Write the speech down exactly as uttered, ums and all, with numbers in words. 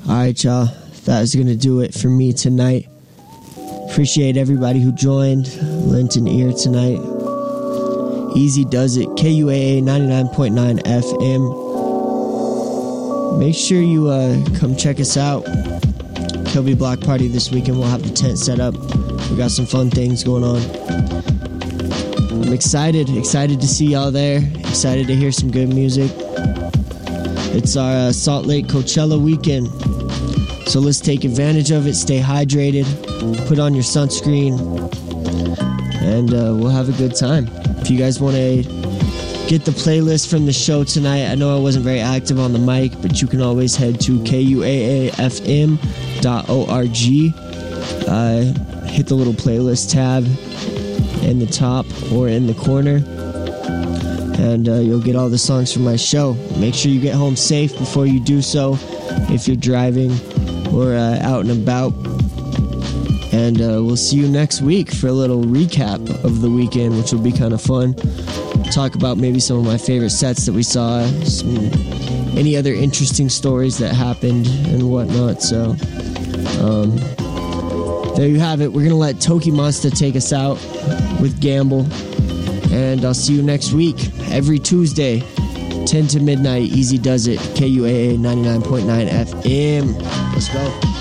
All right, y'all. That is going to do it for me tonight. Appreciate everybody who joined, lent an ear tonight. Easy Does It, K U A A ninety-nine point nine F M. Make sure you uh, come check us out. Kilby Block Party this weekend. We'll have the tent set up. We got some fun things going on. I'm excited, excited to see y'all there. Excited to hear some good music. It's our uh, Salt Lake Coachella weekend. So let's take advantage of it. Stay hydrated. Put on your sunscreen. And uh, we'll have a good time. If you guys want to get the playlist from the show tonight, I know I wasn't very active on the mic, but you can always head to K U A A F M dot org. Uh, hit the little playlist tab in the top or in the corner, and uh, you'll get all the songs from my show. Make sure you get home safe before you do so if you're driving or uh, out and about. And uh, we'll see you next week for a little recap of the weekend, which will be kind of fun. Talk about maybe some of my favorite sets that we saw, some, any other interesting stories that happened and whatnot. So um, there you have it. We're going to let Toki Monster take us out with Gamble. And I'll see you next week, every Tuesday, ten to midnight. Easy Does It, K U A A ninety-nine point nine F M. Let's go.